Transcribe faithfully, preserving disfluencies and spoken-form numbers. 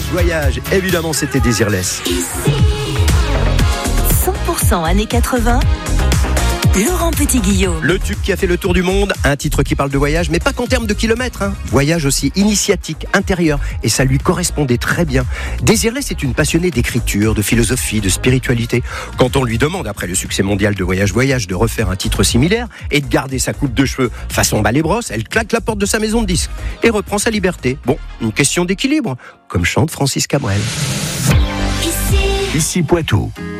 voyage. Évidemment, c'était Désirless. cent pour cent années quatre-vingts. Laurent Petit-Guillaume. Le tube qui a fait le tour du monde, un titre qui parle de voyage, mais pas qu'en termes de kilomètres. Hein. Voyage aussi initiatique, intérieur, et ça lui correspondait très bien. Désirless est une passionnée d'écriture, de philosophie, de spiritualité. Quand on lui demande, après le succès mondial de Voyage Voyage, de refaire un titre similaire et de garder sa coupe de cheveux façon balai brosse, elle claque la porte de sa maison de disques et reprend sa liberté. Bon, une question d'équilibre, comme chante Francis Cabrel. Ici, Ici Poitou.